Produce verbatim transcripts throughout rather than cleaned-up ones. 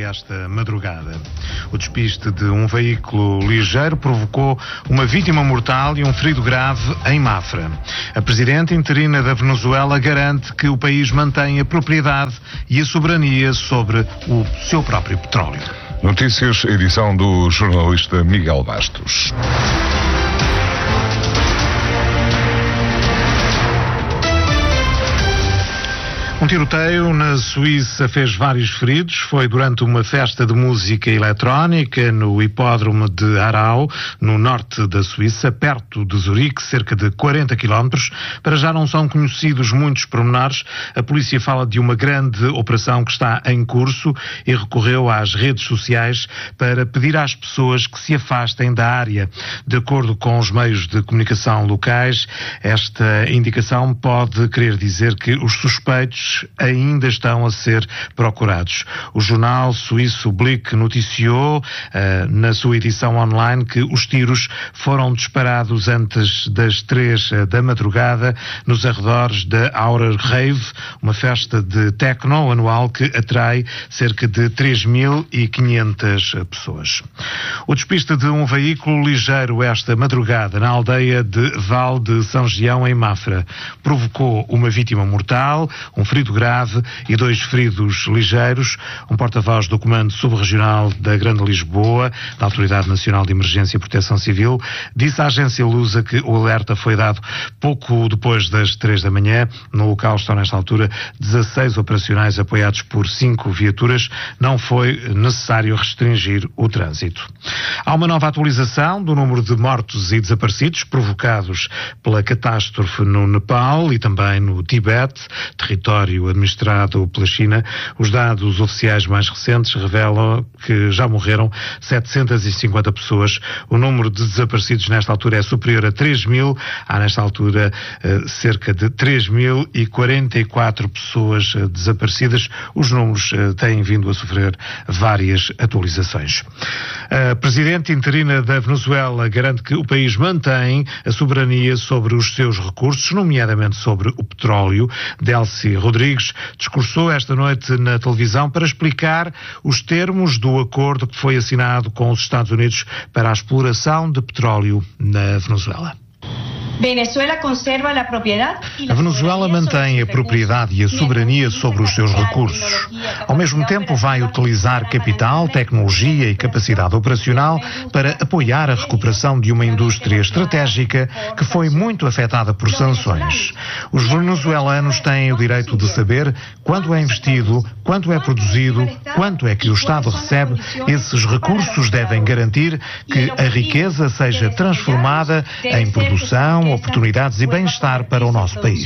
esta madrugada. O despiste de um veículo ligeiro provocou uma vítima mortal e um ferido grave em Mafra. A presidente interina da Venezuela garante que o país mantém a propriedade e a soberania sobre o seu próprio petróleo. Notícias, edição do jornalista Miguel Bastos. Um tiroteio na Suíça fez vários feridos. Foi durante uma festa de música eletrónica no hipódromo de Aarau, no norte da Suíça, perto de Zurique, cerca de quarenta quilómetros. Para já não são conhecidos muitos pormenores. A polícia fala de uma grande operação que está em curso e recorreu às redes sociais para pedir às pessoas que se afastem da área. De acordo com os meios de comunicação locais, esta indicação pode querer dizer que os suspeitos ainda estão a ser procurados. O jornal suíço Blick noticiou uh, na sua edição online que os tiros foram disparados antes das três uh, da madrugada nos arredores da Aura Rave, uma festa de techno anual que atrai cerca de três mil e quinhentas pessoas. O despiste de um veículo ligeiro esta madrugada na aldeia de Val de São Gião, em Mafra, provocou uma vítima mortal, um ferido grave e dois feridos ligeiros. Um porta-voz do Comando Subregional da Grande Lisboa, da Autoridade Nacional de Emergência e Proteção Civil, disse à agência Lusa que o alerta foi dado pouco depois das três da manhã. No local estão, nesta altura, dezasseis operacionais apoiados por cinco viaturas. Não foi necessário restringir o trânsito. Há uma nova atualização do número de mortos e desaparecidos provocados pela catástrofe no Nepal e também no Tibete, território administrado pela China. Os dados oficiais mais recentes revelam que já morreram setecentas e cinquenta pessoas. O número de desaparecidos nesta altura é superior a três mil. Há nesta altura cerca de três mil e quarenta e quatro pessoas desaparecidas. Os números têm vindo a sofrer várias atualizações. A presidente interina da Venezuela garante que o país mantém a soberania sobre os seus recursos, nomeadamente sobre o petróleo. Delcy Rodrigues discursou esta noite na televisão para explicar os termos do acordo que foi assinado com os Estados Unidos para a exploração de petróleo na Venezuela. A Venezuela mantém a propriedade e a soberania sobre os seus recursos. Ao mesmo tempo, vai utilizar capital, tecnologia e capacidade operacional para apoiar a recuperação de uma indústria estratégica que foi muito afetada por sanções. Os venezuelanos têm o direito de saber quando é investido, quanto é produzido, quanto é que o Estado recebe. Esses recursos devem garantir que a riqueza seja transformada em produção, oportunidades e bem-estar para o nosso país.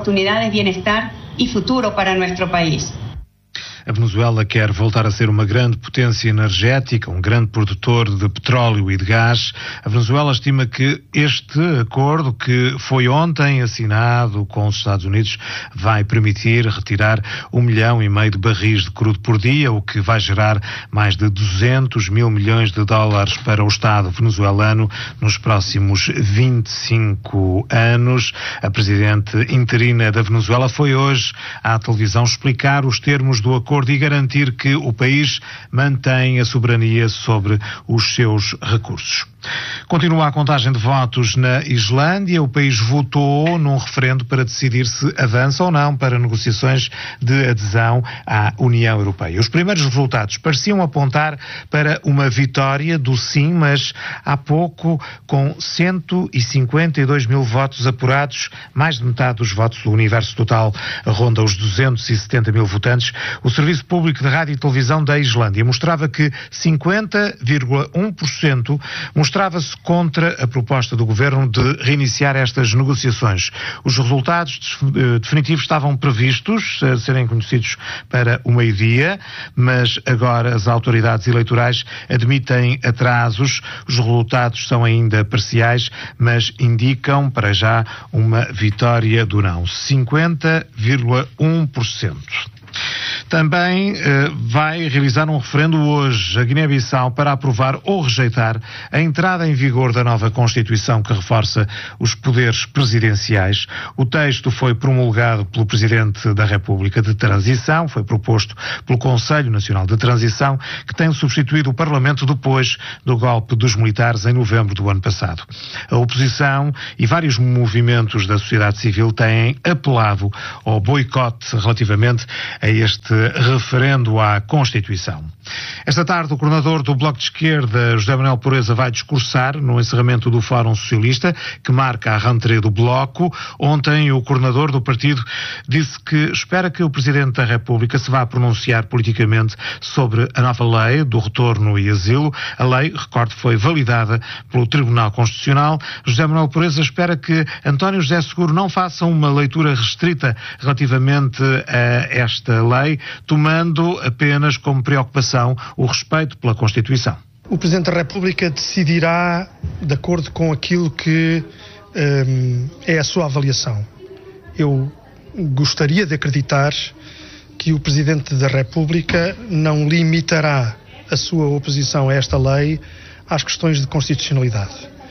A Venezuela quer voltar a ser uma grande potência energética, um grande produtor de petróleo e de gás. A Venezuela estima que este acordo, que foi ontem assinado com os Estados Unidos, vai permitir retirar um milhão e meio de barris de crudo por dia, o que vai gerar mais de duzentos mil milhões de dólares para o Estado venezuelano nos próximos vinte e cinco anos. A presidente interina da Venezuela foi hoje à televisão explicar os termos do acordo e garantir que o país mantém a soberania sobre os seus recursos. Continua a contagem de votos na Islândia. O país votou num referendo para decidir se avança ou não para negociações de adesão à União Europeia. Os primeiros resultados pareciam apontar para uma vitória do sim, mas há pouco, com cento e cinquenta e dois mil votos apurados, mais de metade dos votos do universo total ronda os duzentos e setenta mil votantes, o Serviço Público de Rádio e Televisão da Islândia mostrava que cinquenta vírgula um por cento mostrava-se contra a proposta do governo de reiniciar estas negociações. Os resultados definitivos estavam previstos a serem conhecidos para o meio-dia, mas agora as autoridades eleitorais admitem atrasos. Os resultados são ainda parciais, mas indicam para já uma vitória do não. cinquenta vírgula um por cento. Também eh, vai realizar um referendo hoje a Guiné-Bissau para aprovar ou rejeitar a entrada em vigor da nova Constituição que reforça os poderes presidenciais. O texto foi promulgado pelo Presidente da República de Transição, foi proposto pelo Conselho Nacional de Transição, que tem substituído o Parlamento depois do golpe dos militares em novembro do ano passado. A oposição e vários movimentos da sociedade civil têm apelado ao boicote relativamente a este referendo à Constituição. Esta tarde, o coordenador do Bloco de Esquerda, José Manuel Pureza, vai discursar no encerramento do Fórum Socialista, que marca a rentrée do Bloco. Ontem, o coordenador do partido disse que espera que o Presidente da República se vá pronunciar politicamente sobre a nova lei do retorno e asilo. A lei, recordo, foi validada pelo Tribunal Constitucional. José Manuel Pureza espera que António José Seguro não faça uma leitura restrita relativamente a esta lei, tomando apenas como preocupação o respeito pela Constituição. O Presidente da República decidirá de acordo com aquilo que hum, é a sua avaliação. Eu gostaria de acreditar que o Presidente da República não limitará a sua oposição a esta lei às questões de constitucionalidade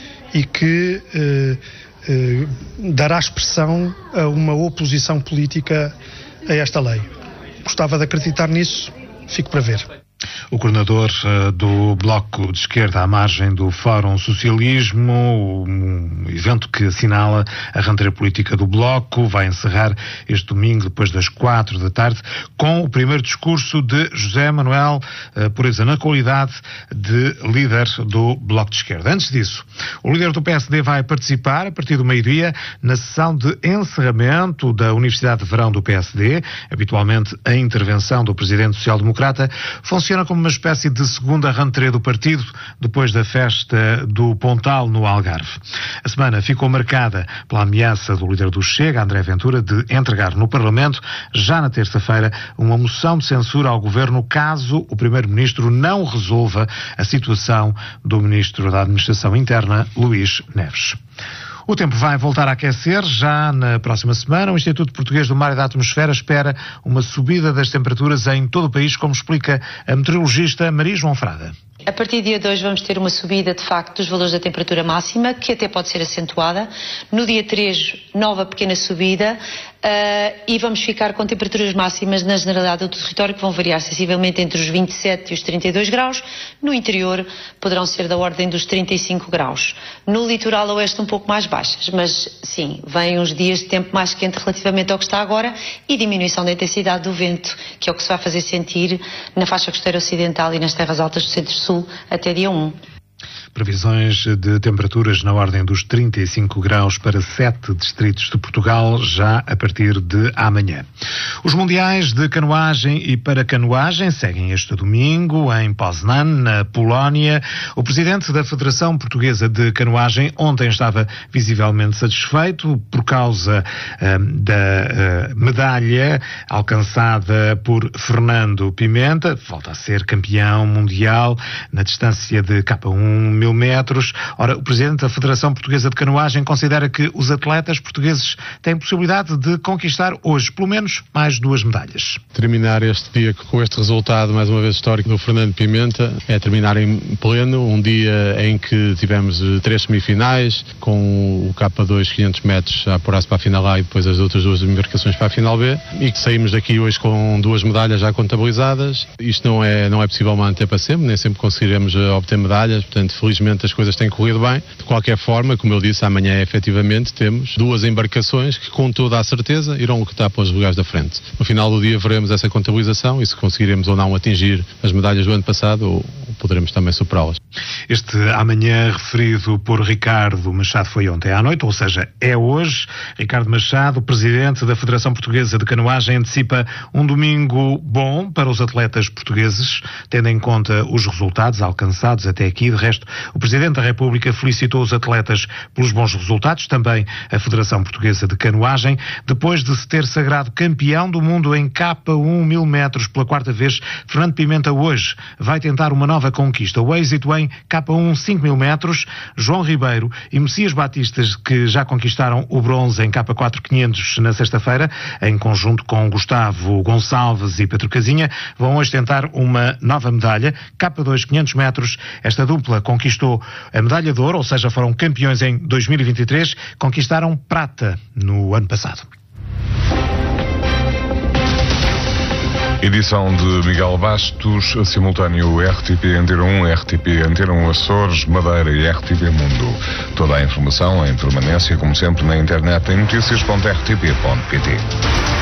e que eh, eh, dará expressão a uma oposição política a esta lei. Gostava de acreditar nisso, fico para ver. O coordenador uh, do Bloco de Esquerda à margem do Fórum Socialismo, um evento que assinala a rentrée política do Bloco, vai encerrar este domingo, depois das quatro da tarde, com o primeiro discurso de José Manuel uh, Pureza, na qualidade de líder do Bloco de Esquerda. Antes disso, o líder do P S D vai participar, a partir do meio-dia, na sessão de encerramento da Universidade de Verão do P S D. Habitualmente, a intervenção do Presidente Social-Democrata funciona como uma espécie de segunda rentrée do partido, depois da festa do Pontal no Algarve. A semana ficou marcada pela ameaça do líder do Chega, André Ventura, de entregar no Parlamento, já na terça-feira, uma moção de censura ao Governo caso o Primeiro-Ministro não resolva a situação do Ministro da Administração Interna, Luís Neves. O tempo vai voltar a aquecer já na próxima semana. O Instituto Português do Mar e da Atmosfera espera uma subida das temperaturas em todo o país, como explica a meteorologista Maria João Frada. A partir do dia dois vamos ter uma subida, de facto, dos valores da temperatura máxima, que até pode ser acentuada. No dia três, nova pequena subida. Uh, e vamos ficar com temperaturas máximas na generalidade do território que vão variar sensivelmente entre os vinte e sete e os trinta e dois graus. No interior poderão ser da ordem dos trinta e cinco graus. No litoral oeste um pouco mais baixas, mas sim, vêm uns dias de tempo mais quente relativamente ao que está agora e diminuição da intensidade do vento, que é o que se vai fazer sentir na faixa costeira ocidental e nas terras altas do centro-sul até dia um. Previsões de temperaturas na ordem dos trinta e cinco graus para sete distritos de Portugal, já a partir de amanhã. Os mundiais de canoagem e paracanoagem seguem este domingo em Poznan, na Polónia. O presidente da Federação Portuguesa de Canoagem ontem estava visivelmente satisfeito por causa um, da uh, medalha alcançada por Fernando Pimenta. Volta a ser campeão mundial na distância de K um mil metros. Ora, o Presidente da Federação Portuguesa de Canoagem considera que os atletas portugueses têm possibilidade de conquistar hoje, pelo menos, mais duas medalhas. Terminar este dia com este resultado, mais uma vez histórico, do Fernando Pimenta, é terminar em pleno, um dia em que tivemos três semifinais, com o K dois quinhentos metros a apurar-se para a final A e depois as outras duas embarcações para a final B, e que saímos daqui hoje com duas medalhas já contabilizadas. Isto não é, não é possível manter para sempre, nem sempre conseguiremos obter medalhas, portanto, felizmente as coisas têm corrido bem. De qualquer forma, como eu disse, amanhã efetivamente temos duas embarcações que, com toda a certeza, irão lutar pelos lugares da frente. No final do dia veremos essa contabilização e se conseguiremos ou não atingir as medalhas do ano passado, ou poderemos também superá-las. Este amanhã referido por Ricardo Machado foi ontem à noite, ou seja, é hoje. Ricardo Machado, presidente da Federação Portuguesa de Canoagem, antecipa um domingo bom para os atletas portugueses, tendo em conta os resultados alcançados até aqui. De resto, o Presidente da República felicitou os atletas pelos bons resultados, também a Federação Portuguesa de Canoagem, depois de se ter sagrado campeão do mundo em K um mil metros pela quarta vez. Fernando Pimenta hoje vai tentar uma nova nova conquista. O êxito em K um cinco mil metros, João Ribeiro e Messias Batistas, que já conquistaram o bronze em K quatro quinhentos na sexta-feira, em conjunto com Gustavo Gonçalves e Pedro Casinha, vão hoje tentar uma nova medalha. K dois quinhentos metros, esta dupla conquistou a medalha de ouro, ou seja, foram campeões em dois mil e vinte e três, conquistaram prata no ano passado. Edição de Miguel Bastos, simultâneo R T P Antena um, R T P Antena um Açores, Madeira e R T P Mundo. Toda a informação em permanência, como sempre, na internet em notícias ponto r t p ponto p t.